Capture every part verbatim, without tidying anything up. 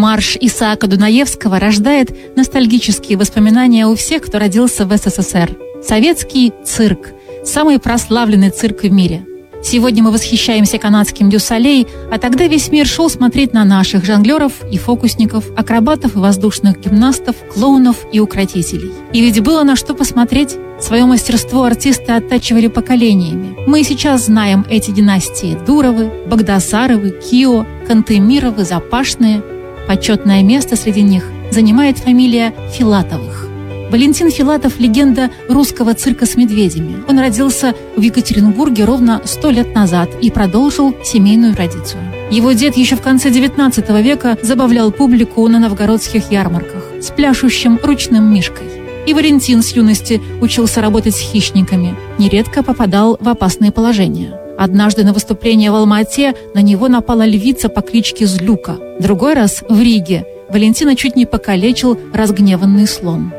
Марш Исаака Дунаевского рождает ностальгические воспоминания у всех, кто родился в СССР. Советский цирк – самый прославленный цирк в мире. Сегодня мы восхищаемся канадским Дю Солей, а тогда весь мир шел смотреть на наших жонглеров и фокусников, акробатов и воздушных гимнастов, клоунов и укротителей. И ведь было на что посмотреть. Свое мастерство артисты оттачивали поколениями. Мы и сейчас знаем эти династии: Дуровы, Багдасаровы, Кио, Кантемировы, Запашные. Почетное место среди них занимает фамилия Филатовых. Валентин Филатов – легенда русского цирка с медведями. Он родился в Екатеринбурге ровно сто лет назад и продолжил семейную традицию. Его дед еще в конце девятнадцатого века забавлял публику на новгородских ярмарках с пляшущим ручным мишкой. И Валентин с юности учился работать с хищниками, нередко попадал в опасные положения. Однажды на выступление в Алма-Ате на него напала львица по кличке Злюка. Другой раз в Риге Валентина чуть не покалечил разгневанный слон.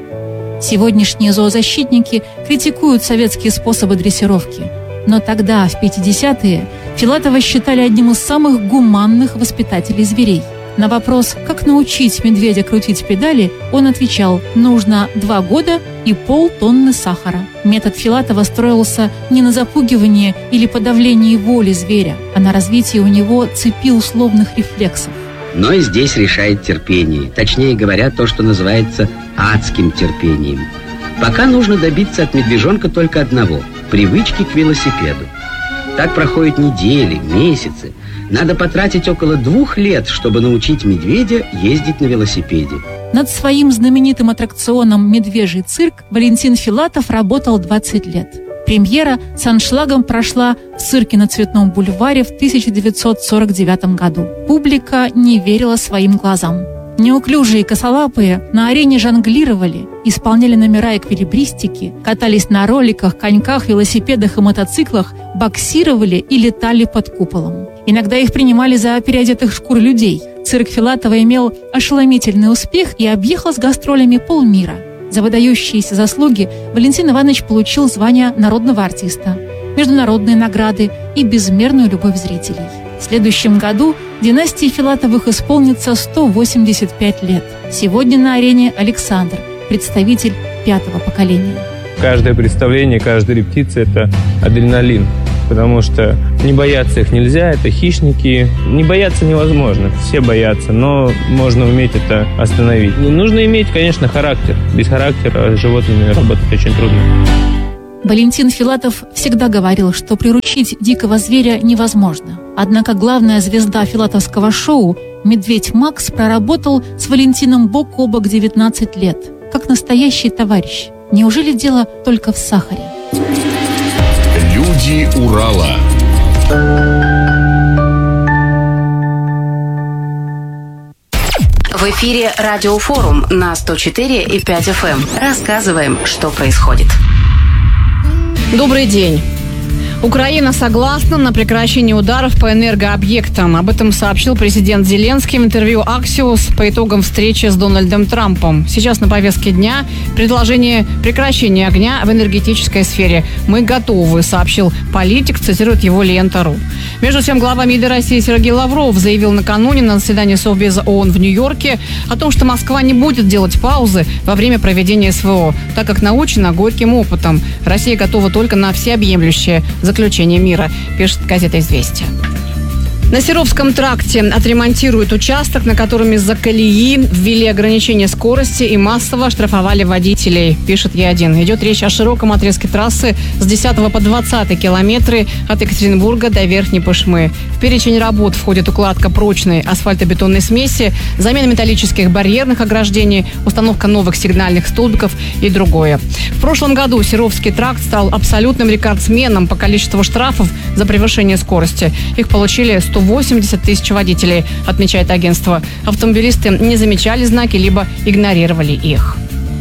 Сегодняшние зоозащитники критикуют советские способы дрессировки. Но тогда, в пятидесятые, Филатова считали одним из самых гуманных воспитателей зверей. На вопрос, как научить медведя крутить педали, он отвечал: нужно два года и полтонны сахара. Метод Филатова строился не на запугивании или подавлении воли зверя, а на развитии у него цепи условных рефлексов. Но и здесь решает терпение. Точнее говоря, то, что называется адским терпением. Пока нужно добиться от медвежонка только одного – привычки к велосипеду. Так проходят недели, месяцы. Надо потратить около двух лет, чтобы научить медведя ездить на велосипеде. Над своим знаменитым аттракционом «Медвежий цирк» Валентин Филатов работал двадцать лет. Премьера с аншлагом прошла в цирке на Цветном бульваре в тысяча девятьсот сорок девятом году. Публика не верила своим глазам. Неуклюжие косолапые на арене жонглировали, исполняли номера эквилибристики, катались на роликах, коньках, велосипедах и мотоциклах, боксировали и летали под куполом. Иногда их принимали за переодетых в шкуры людей. Цирк Филатова имел ошеломительный успех и объехал с гастролями полмира. За выдающиеся заслуги Валентин Иванович получил звание народного артиста, международные награды и безмерную любовь зрителей. В следующем году династии Филатовых исполнится сто восемьдесят пять лет. Сегодня на арене Александр, представитель пятого поколения. Каждое представление, каждая репетиция – это адреналин, потому что не бояться их нельзя, это хищники. Не бояться невозможно, все боятся, но можно уметь это остановить. Нужно иметь, конечно, характер. Без характера с животными работать очень трудно. Валентин Филатов всегда говорил, что приручить дикого зверя невозможно. Однако главная звезда филатовского шоу, медведь Макс, проработал с Валентином бок о бок девятнадцать лет, как настоящий товарищ. Неужели дело только в сахаре? Люди Урала. В эфире Радиофорум на сто четыре и пять эф эм. Рассказываем, что происходит. Добрый день. Украина согласна на прекращение ударов по энергообъектам. Об этом сообщил президент Зеленский в интервью «Аксиос» по итогам встречи с Дональдом Трампом. Сейчас на повестке дня предложение прекращения огня в энергетической сфере. «Мы готовы», сообщил политик, цитирует его Лента.ру. Между тем, глава МИДа России Сергей Лавров заявил накануне на заседании Совбеза ООН в Нью-Йорке о том, что Москва не будет делать паузы во время проведения СВО, так как научена горьким опытом. Россия готова только на всеобъемлющее заключение мира, пишет газета «Известия». На Серовском тракте отремонтируют участок, на котором из-за колеи ввели ограничение скорости и массово штрафовали водителей, пишет Е один. Идет речь о широком отрезке трассы с десятого по двадцатый километры от Екатеринбурга до Верхней Пышмы. В перечень работ входит укладка прочной асфальтобетонной смеси, замена металлических барьерных ограждений, установка новых сигнальных столбиков и другое. В прошлом году Серовский тракт стал абсолютным рекордсменом по количеству штрафов за превышение скорости. Их получили сто восемьдесят тысяч водителей, отмечает агентство. Автомобилисты не замечали знаки, либо игнорировали их.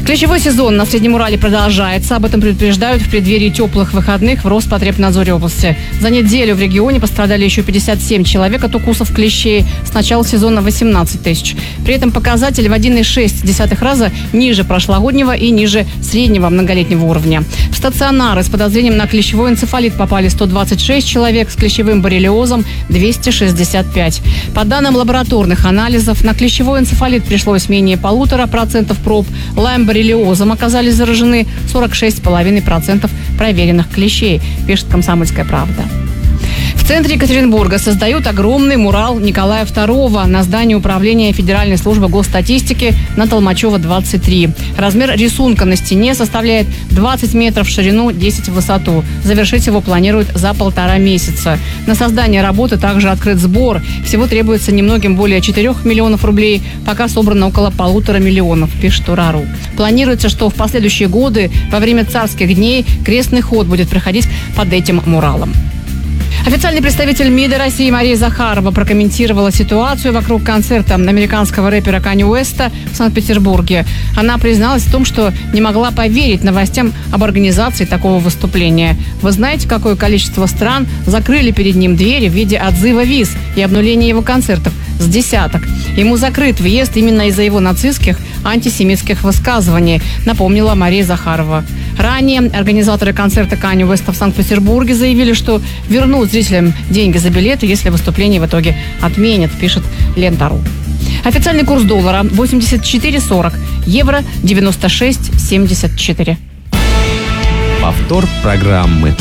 Ключевой сезон на Среднем Урале продолжается. Об этом предупреждают в преддверии теплых выходных в Роспотребнадзоре области. За неделю в регионе пострадали еще пятьдесят семь человек от укусов клещей. С начала сезона восемнадцать тысяч. При этом показатель в один целых шесть десятых раза ниже прошлогоднего и ниже среднего многолетнего уровня. В стационары с подозрением на клещевой энцефалит попали сто двадцать шесть человек, с клещевым боррелиозом двести шестьдесят пять. По данным лабораторных анализов, на клещевой энцефалит пришлось менее полутора процентов проб. Лайм-боррелиозом оказались заражены сорок шесть целых пять десятых процента проверенных клещей, пишет «Комсомольская правда». В центре Екатеринбурга создают огромный мурал Николая второго на здании управления Федеральной службы госстатистики на Толмачева, двадцать три. Размер рисунка на стене составляет двадцать метров в ширину, десять в высоту. Завершить его планируют за полтора месяца. На создание работы также открыт сбор. Всего требуется немногим более четырех миллионов рублей. Пока собрано около полутора миллионов, пишет Урару. Планируется, что в последующие годы во время царских дней крестный ход будет проходить под этим муралом. Официальный представитель МИДа России Мария Захарова прокомментировала ситуацию вокруг концерта американского рэпера Канье Уэста в Санкт-Петербурге. Она призналась в том, что не могла поверить новостям об организации такого выступления. Вы знаете, какое количество стран закрыли перед ним двери в виде отзыва виз и обнуления его концертов? С десяток. Ему закрыт въезд именно из-за его нацистских, антисемитских высказываний, напомнила Мария Захарова. Ранее организаторы концерта Канье Уэста в Санкт-Петербурге заявили, что вернут зрителям деньги за билеты, если выступление в итоге отменят, пишет Лента.ру. Официальный курс доллара восемьдесят четыре сорок, евро девяносто шесть семьдесят четыре. Повтор программы.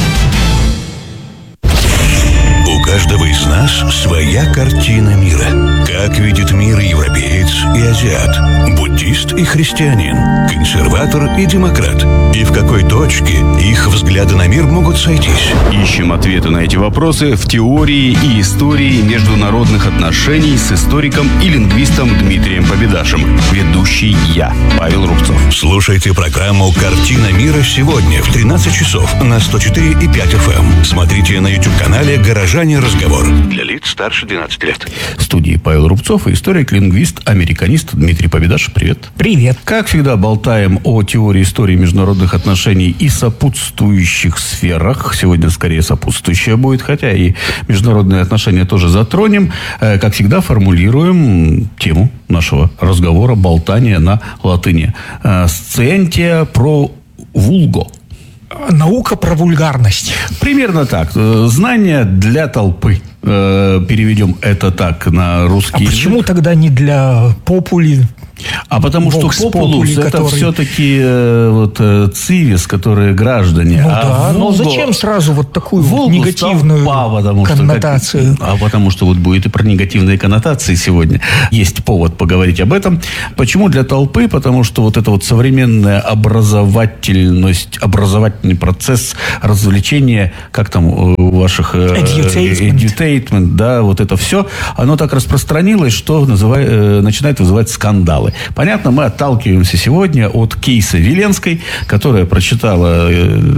У каждого из нас своя картина мира. Как видит мир европеец и азиат, буддист и христианин, консерватор и демократ. И в какой точке их взгляды на мир могут сойтись? Ищем ответы на эти вопросы в теории и истории международных отношений с историком и лингвистом Дмитрием Победашем. Ведущий я, Павел Рубцов. Слушайте программу «Картина мира» сегодня в тринадцать часов на сто четыре и пять эф эм. Смотрите на YouTube-канале «Горожане. Разговор». Для лиц старше двенадцати лет. В студии Павел Рубцов и историк, лингвист, американист Дмитрий Победаш. Привет. Привет. Как всегда, болтаем о теории истории международных отношений и сопутствующих сферах. Сегодня скорее сопутствующая будет, хотя и международные отношения тоже затронем. Как всегда, формулируем тему нашего разговора, болтания на латыни. Сциентия про вулго. Наука про вульгарность. Примерно так. Знания для толпы. Переведем это так на русский а язык. Почему тогда не для попули? А потому Vox что популус это который... все-таки э, вот э, цивис, которые граждане. Ну а да, Vulgo, но зачем сразу вот такую Vulgo негативную стал, потому коннотацию? Что, как, а потому что вот будет и про негативные коннотации сегодня. Есть повод поговорить об этом. Почему для толпы? Потому что вот эта вот современная образовательность, образовательный процесс развлечения, как там у ваших... Edutainment. Edutainment, да, вот это все, оно так распространилось, что называй, э, начинает вызывать скандалы. Понятно, мы отталкиваемся сегодня от кейса Веленской, которая прочитала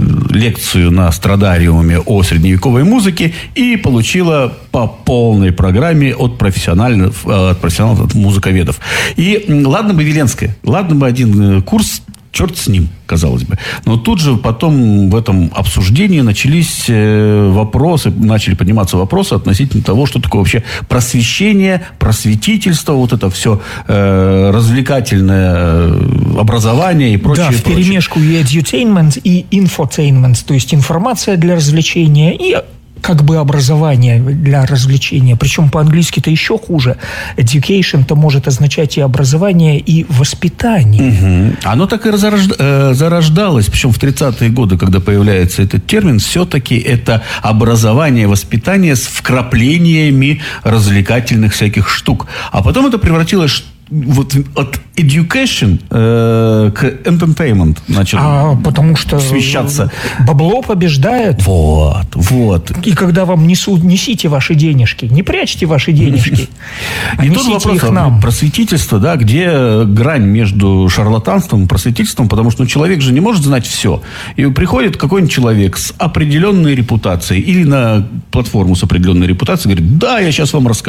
лекцию на страдариуме о средневековой музыке и получила по полной программе от профессиональных, от профессионалов, от музыковедов. И ладно бы Веленская, ладно бы один курс, черт с ним, казалось бы. Но тут же потом в этом обсуждении начались вопросы, начали подниматься вопросы относительно того, что такое вообще просвещение, просветительство, вот это все э, развлекательное образование и прочее. Да, вперемешку и edutainment, и infotainment, то есть информация для развлечения и как бы образование для развлечения. Причем по-английски-то еще хуже. Education-то может означать и образование, и воспитание. Угу. Оно так и разорожд... э, зарождалось. Причем в тридцатые годы, когда появляется этот термин, все-таки это образование, воспитание с вкраплениями развлекательных всяких штук. А потом это превратилось вот от education э, к entertainment начал а, потому что смещаться. Бабло побеждает. Вот, вот. И когда вам несут, несите ваши денежки, не прячьте ваши денежки, а и тут вопрос их нам. Просветительство, да, где грань между шарлатанством и просветительством, потому что ну, человек же не может знать все. И приходит какой-нибудь человек с определенной репутацией или на платформу с определенной репутацией, говорит, да, я сейчас вам расскажу.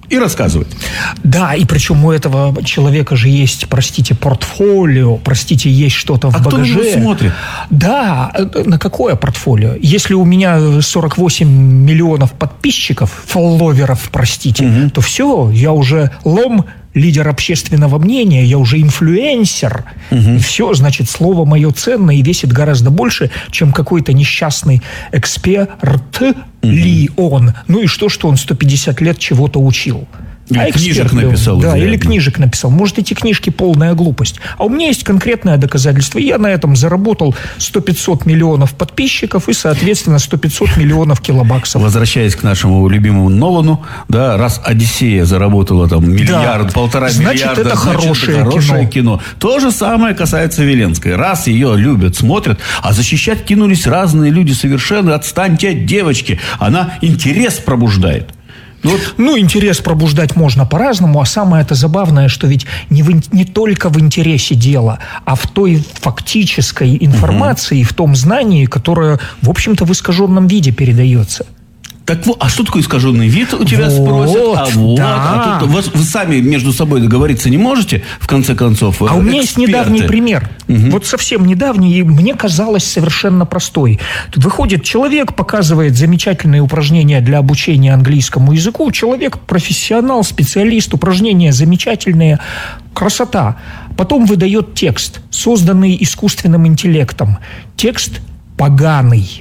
и рассказывать. Да, и причем у этого человека же есть, простите, портфолио, простите, есть что-то в а багаже. А кто его смотрит? Да, на какое портфолио? Если у меня сорок восемь миллионов подписчиков, фолловеров, простите, угу. то все, я уже лом, лидер общественного мнения, я уже инфлюенсер. Угу. И все, значит, слово мое ценное и весит гораздо больше, чем какой-то несчастный эксперт угу. ли он. Ну и что, что он сто пятьдесят лет чего-то учил. Или а книжек написал. Да, или книжек написал. Может, эти книжки полная глупость. А у меня есть конкретное доказательство. Я на этом заработал сто-пятьсот миллионов подписчиков и, соответственно, сто-пятьсот миллионов килобаксов. Возвращаясь к нашему любимому Нолану, да, раз «Одиссея» заработала там миллиард, да. полтора значит, миллиарда, это значит, хорошее, это хорошее кино. кино. То же самое касается Веленской. Раз ее любят, смотрят, а защищать кинулись разные люди совершенно. Отстаньте от девочки. Она интерес пробуждает. Вот. Ну, интерес пробуждать можно по-разному, а самое это забавное, что ведь не, в, не только в интересе дело, а в той фактической информации, угу. в том знании, которое, в общем-то, в искаженном виде передается. Так вот, а что такое искаженный вид, у тебя вот, спросят? А вот, да. а тут вы, вы сами между собой договориться не можете, в конце концов? А у меня есть недавний пример. Угу. Вот совсем недавний, и мне казалось совершенно простой. Выходит человек, показывает замечательные упражнения для обучения английскому языку. Человек профессионал, специалист, упражнения замечательные. Красота. Потом выдает текст, созданный искусственным интеллектом. Текст поганый.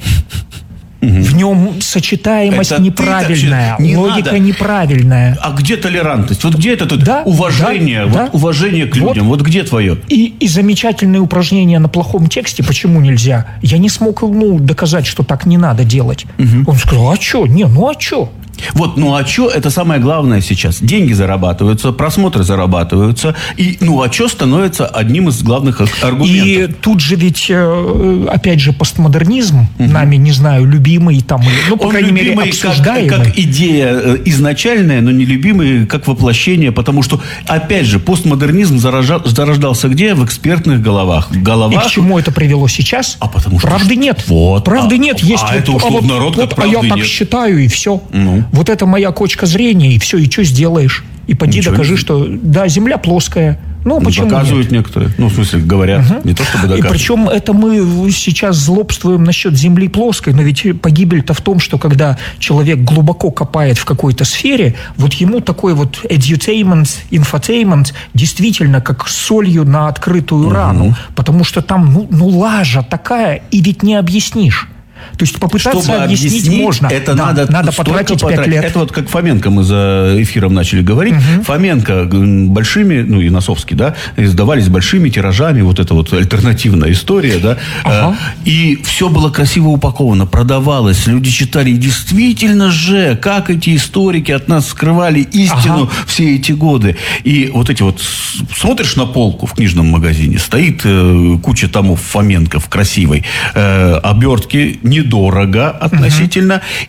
В нем сочетаемость это неправильная, не логика надо. неправильная. А где толерантность? Вот где это тут да, уважение, да, вот да. уважение к людям? Вот, вот где твое? И, и замечательные упражнения на плохом тексте. Почему нельзя? Я не смог ему доказать, что так не надо делать. Угу. Он сказал, а что? Не, ну а что? Вот, ну а что, это самое главное сейчас. Деньги зарабатываются, просмотры зарабатываются, и ну а что становится одним из главных аргументов. И тут же ведь, опять же, постмодернизм, угу. нами, не знаю, любимый там, ну, по Он крайней мере, обсуждаемый. Как, как идея изначальная, но не любимый как воплощение, потому что, опять же, постмодернизм зарождал, зарождался где? В экспертных головах. головах. И к чему это привело сейчас? А потому что... Правды нет. Вот. Правды а, нет. А, есть а это вот, ушло а в народ, вот, как а я правды так нет. считаю, и все. Ну. Вот это моя точка зрения, и все, и что сделаешь? И поди Ничего докажи, не... что да, Земля плоская. Ну, почему доказывают нет? некоторые. Ну, в смысле, говорят. Угу. Не то, чтобы доказывать. И причем это мы сейчас злобствуем насчет Земли плоской, но ведь погибель-то в том, что когда человек глубоко копает в какой-то сфере, вот ему такой вот edutainment, infotainment действительно как солью на открытую угу. рану. Потому что там, ну, ну, лажа такая, и ведь не объяснишь. То есть попытаться Чтобы объяснить, объяснить можно. Это да, надо, надо потратить пять лет. Это вот как Фоменко мы за эфиром начали говорить. Угу. Фоменко большими, ну и Носовский, да, издавались большими тиражами. Вот эта вот альтернативная история, да. Ага. И все было красиво упаковано, продавалось. Люди читали. И действительно же, как эти историки от нас скрывали истину ага. все эти годы. И вот эти вот... Смотришь на полку в книжном магазине, стоит э, куча томов Фоменко в красивой э, обертке, недорого относительно, угу.